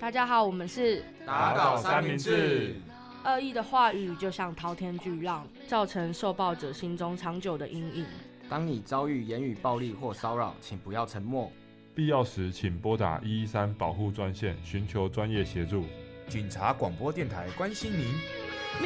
大家好，我们是打倒三明治。 恶意的话语就像滔天巨浪，造成受暴者心中长久的阴影。 当你遭遇言语暴力或骚扰，请不要沉默， 必要时请拨打113保护专线，寻求专业协助。 警察广播电台关心您。